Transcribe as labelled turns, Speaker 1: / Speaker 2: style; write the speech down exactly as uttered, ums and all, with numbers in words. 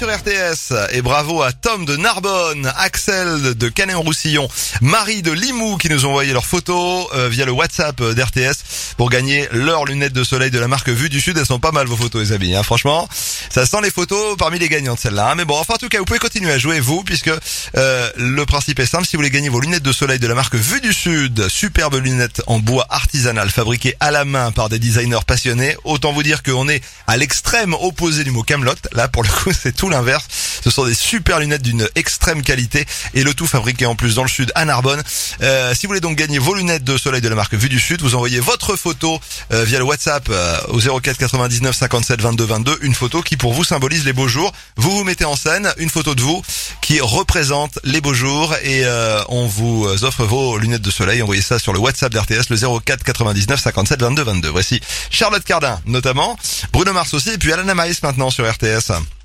Speaker 1: Sur R T S, et bravo à Tom de Narbonne, Axel de Canet-en-Roussillon, Marie de Limoux qui nous ont envoyé leurs photos euh, via le WhatsApp d'R T S pour gagner leurs lunettes de soleil de la marque Vue du Sud. Elles sont pas mal vos photos les amis, hein, franchement ça sent les photos parmi les gagnantes celles-là, hein. Mais bon, enfin en tout cas vous pouvez continuer à jouer vous, puisque euh, le principe est simple. Si vous voulez gagner vos lunettes de soleil de la marque Vue du Sud, superbes lunettes en bois artisanal fabriquées à la main par des designers passionnés, autant vous dire qu'on est à l'extrême opposé du mot Camelot. Là pour le coup c'est tout l'inverse. Ce sont des super lunettes d'une extrême qualité et le tout fabriqué en plus dans le sud à Narbonne. Euh, si vous voulez donc gagner vos lunettes de soleil de la marque Vue du Sud, vous envoyez votre photo euh, via le WhatsApp euh, au zéro quatre quatre-vingt-dix-neuf cinquante-sept vingt-deux vingt-deux, une photo qui pour vous symbolise les beaux jours. Vous vous mettez en scène une photo de vous qui représente les beaux jours et euh, on vous offre vos lunettes de soleil. Envoyez ça sur le WhatsApp d'R T S, le zéro quatre quatre-vingt-dix-neuf cinquante-sept vingt-deux vingt-deux. Voici Charlotte Cardin notamment, Bruno Mars aussi et puis Alana Maïs maintenant sur R T S.